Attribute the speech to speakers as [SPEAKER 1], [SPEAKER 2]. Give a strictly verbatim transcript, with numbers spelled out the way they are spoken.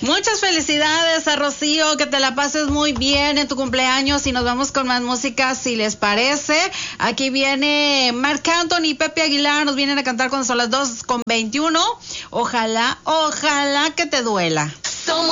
[SPEAKER 1] Muchas felicidades a Rocío, que te la pases muy bien en tu cumpleaños y nos vamos con más música si les parece. Aquí viene Marc Anthony y Pepe Aguilar, nos vienen a cantar cuando son las dos con veintiuno. Ojalá, ojalá que te duela.